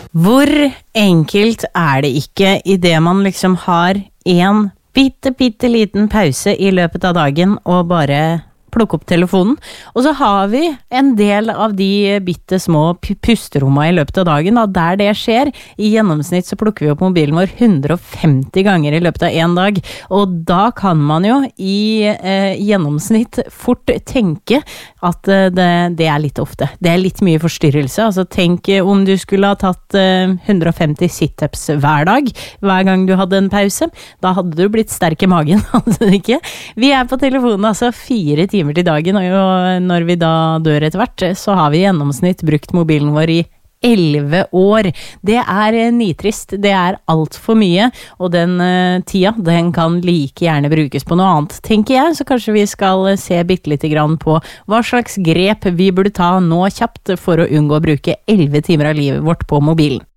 Hvor enkelt det ikke I det man liksom har en bitte liten pause I løpet av dagen og bare plukke opp telefonen. Og så har vi en del av de bitte små pusteromma I løpet av dagen, og der det skjer, I gjennomsnitt så plukker vi opp mobilen vår 150 ganger I løpet av en dag, og da kan man jo I gjennomsnitt fort tenke at det litt ofte. Det litt mye forstyrrelse, altså tenk om du skulle ha tatt 150 sit-ups hver dag, hver gang du hadde en pause, da hadde du blitt sterk I magen, hadde du ikke? Vi på telefonen altså 4 timer til dagen, og når vi da dør etter hvert, så har vi I gjennomsnitt brukt mobilen vår I 11 år. Det nitrist, det alt for mye, og den tida, den kan like gjerne brukes på noe annet, tenker jeg, så kanskje vi skal se bitte lite grann på hva slags grep vi burde ta nå kjapt for å unngå å bruke 11 timer av livet vårt på mobilen.